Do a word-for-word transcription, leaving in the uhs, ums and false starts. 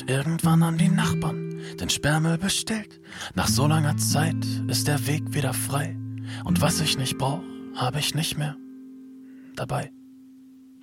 irgendwann haben die Nachbarn den Sperrmüll bestellt. Nach so langer Zeit ist der Weg wieder frei. Und was ich nicht brauch, hab ich nicht mehr dabei.